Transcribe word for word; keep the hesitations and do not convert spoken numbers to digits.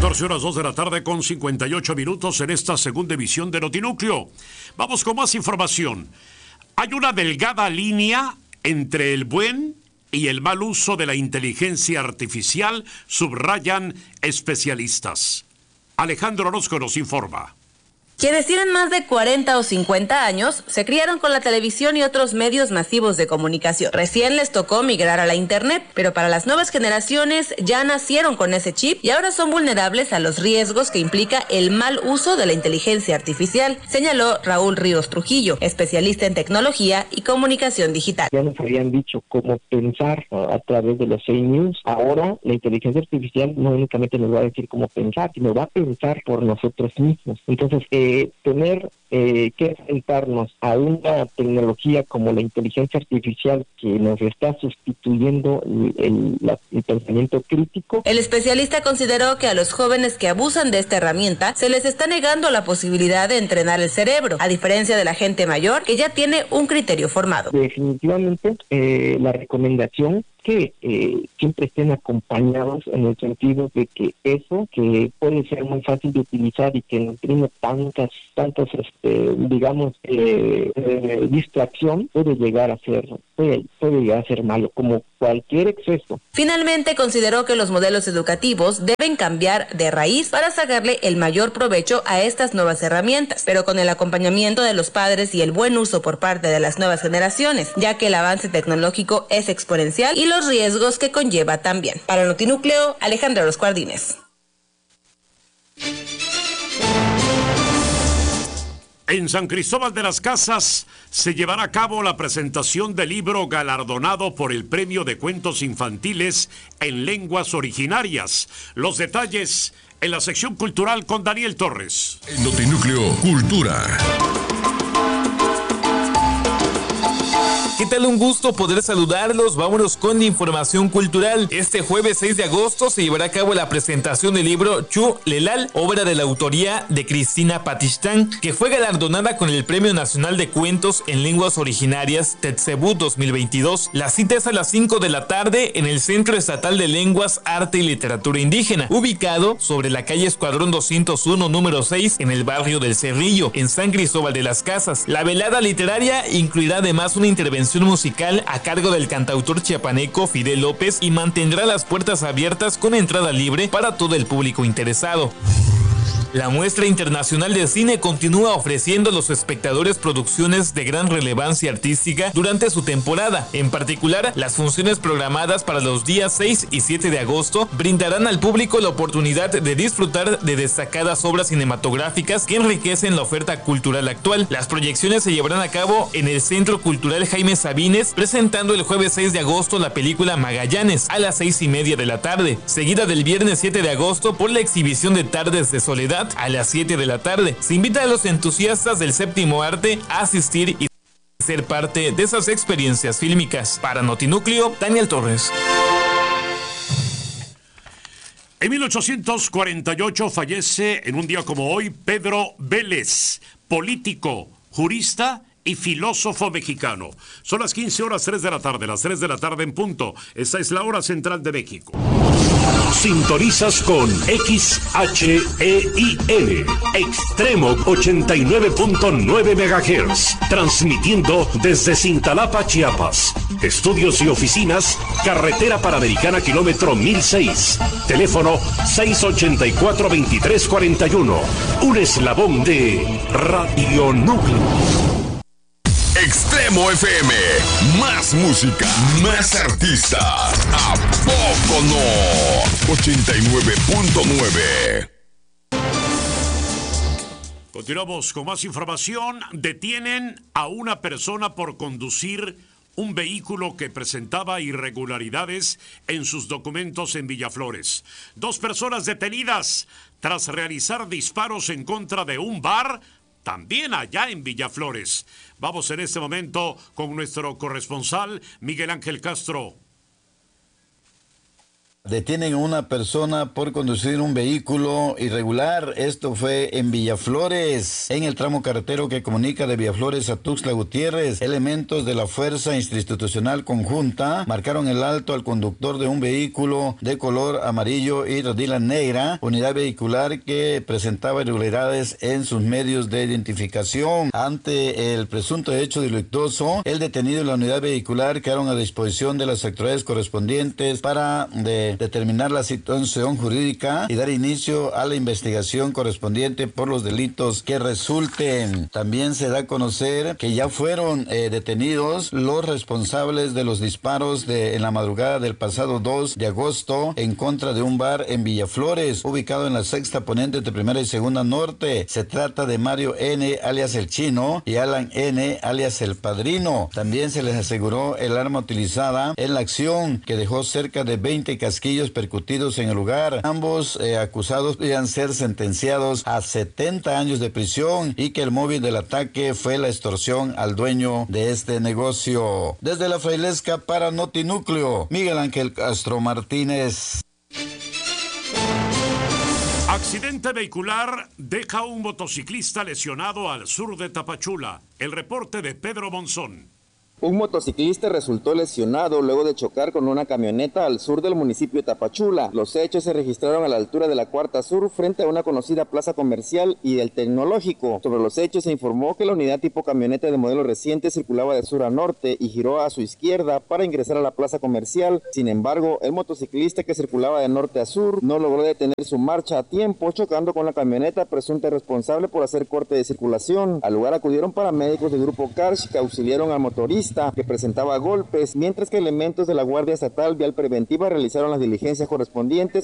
catorce horas dos de la tarde con cincuenta y ocho minutos en esta segunda emisión de Notinúcleo. Vamos con más información. Hay una delgada línea entre el buen y el mal uso de la inteligencia artificial, subrayan especialistas. Alejandro Orozco nos informa. Quienes tienen más de cuarenta o cincuenta años se criaron con la televisión y otros medios masivos de comunicación. Recién les tocó migrar a la internet, pero para las nuevas generaciones ya nacieron con ese chip y ahora son vulnerables a los riesgos que implica el mal uso de la inteligencia artificial, señaló Raúl Ríos Trujillo, especialista en tecnología y comunicación digital. Ya nos habían dicho cómo pensar a través de los fake news. Ahora la inteligencia artificial no únicamente nos va a decir cómo pensar, sino va a pensar por nosotros mismos. Entonces, eh, Eh, tener eh, que enfrentarnos a una tecnología como la inteligencia artificial que nos está sustituyendo el, el, la, el pensamiento crítico. El especialista consideró que a los jóvenes que abusan de esta herramienta se les está negando la posibilidad de entrenar el cerebro, a diferencia de la gente mayor que ya tiene un criterio formado. Definitivamente eh, la recomendación que eh, siempre estén acompañados en el sentido de que eso, que puede ser muy fácil de utilizar y que no tiene tantas, tantas, este, digamos, eh, eh, distracción, puede llegar a ser, puede, puede llegar a ser malo, como cualquier exceso. Finalmente consideró que los modelos educativos deben cambiar de raíz para sacarle el mayor provecho a estas nuevas herramientas, pero con el acompañamiento de los padres y el buen uso por parte de las nuevas generaciones, ya que el avance tecnológico es exponencial y los riesgos que conlleva también. Para Notinúcleo, Alejandro Los Cuardines. En San Cristóbal de las Casas se llevará a cabo la presentación del libro galardonado por el Premio de Cuentos Infantiles en Lenguas Originarias. Los detalles en la sección cultural con Daniel Torres. En Notinúcleo, Cultura. ¿Qué tal? Un gusto poder saludarlos. Vámonos con información cultural. Este jueves seis de agosto se llevará a cabo la presentación del libro Chu Lelal, obra de la autoría de Cristina Patistán, que fue galardonada con el Premio Nacional de Cuentos en Lenguas Originarias Tetsebú dos mil veintidós. La cita es a las cinco de la tarde en el Centro Estatal de Lenguas, Arte y Literatura Indígena, ubicado sobre la calle Escuadrón doscientos uno, número seis, en el barrio del Cerrillo, en San Cristóbal de las Casas. La velada literaria incluirá además una intervención musical a cargo del cantautor chiapaneco Fidel López y mantendrá las puertas abiertas con entrada libre para todo el público interesado. La muestra internacional de cine continúa ofreciendo a los espectadores producciones de gran relevancia artística durante su temporada. En particular, las funciones programadas para los días seis y siete de agosto brindarán al público la oportunidad de disfrutar de destacadas obras cinematográficas que enriquecen la oferta cultural actual. Las proyecciones se llevarán a cabo en el Centro Cultural Jaime Sabines, presentando el jueves seis de agosto la película Magallanes a las seis y media de la tarde, seguida del viernes siete de agosto por la exhibición de Tardes de Soledad a las siete de la tarde. Se invita a los entusiastas del séptimo arte a asistir y ser parte de esas experiencias fílmicas. Para Notinúcleo, Daniel Torres. En mil ochocientos cuarenta y ocho fallece en un día como hoy Pedro Vélez, político, jurista y filósofo mexicano. Son las quince horas tres de la tarde, las tres de la tarde en punto. Esta es la hora central de México. Sintonizas con X H E I N, Extremo ochenta y nueve punto nueve megahertz, transmitiendo desde Cintalapa, Chiapas. Estudios y oficinas, Carretera Panamericana, kilómetro mil seis. Teléfono seis ochenta y cuatro, veintitrés cuarenta y uno. Un eslabón de Radio Núcleo. Extremo F M, más música, más artistas. ¿A poco no? ochenta y nueve punto nueve. Continuamos con más información. Detienen a una persona por conducir un vehículo que presentaba irregularidades en sus documentos en Villaflores. Dos personas detenidas tras realizar disparos en contra de un bar, también allá en Villaflores. Vamos en este momento con nuestro corresponsal Miguel Ángel Castro. Detienen a una persona por conducir un vehículo irregular. Esto fue en Villaflores, en el tramo carretero que comunica de Villaflores a Tuxtla Gutiérrez. Elementos de la Fuerza Institucional Conjunta marcaron el alto al conductor de un vehículo de color amarillo y rodila negra, unidad vehicular que presentaba irregularidades en sus medios de identificación. Ante el presunto hecho delictuoso, el detenido y la unidad vehicular quedaron a disposición de las autoridades correspondientes para de determinar la situación jurídica y dar inicio a la investigación correspondiente por los delitos que resulten. También se da a conocer que ya fueron eh, detenidos los responsables de los disparos de en la madrugada del pasado dos de agosto en contra de un bar en Villaflores, ubicado en la sexta poniente de Primera y Segunda Norte. Se trata de Mario N, alias El Chino, y Alan N, alias El Padrino. También se les aseguró el arma utilizada en la acción, que dejó cerca de veinte casquillos percutidos en el lugar. Ambos eh, acusados podrían ser sentenciados a setenta años de prisión y que el móvil del ataque fue la extorsión al dueño de este negocio. Desde la Frailesca para Notinúcleo, Miguel Ángel Castro Martínez. Accidente vehicular deja a un motociclista lesionado al sur de Tapachula. El reporte de Pedro Monzón. Un motociclista resultó lesionado luego de chocar con una camioneta al sur del municipio de Tapachula. Los hechos se registraron a la altura de la Cuarta Sur, frente a una conocida plaza comercial y el Tecnológico. Sobre los hechos se informó que la unidad tipo camioneta de modelo reciente circulaba de sur a norte y giró a su izquierda para ingresar a la plaza comercial. Sin embargo, el motociclista que circulaba de norte a sur no logró detener su marcha a tiempo, chocando con la camioneta presunta responsable por hacer corte de circulación. Al lugar acudieron paramédicos del grupo Karsh que auxiliaron al motorista, que presentaba golpes, mientras que elementos de la Guardia Estatal Vial Preventiva realizaron las diligencias correspondientes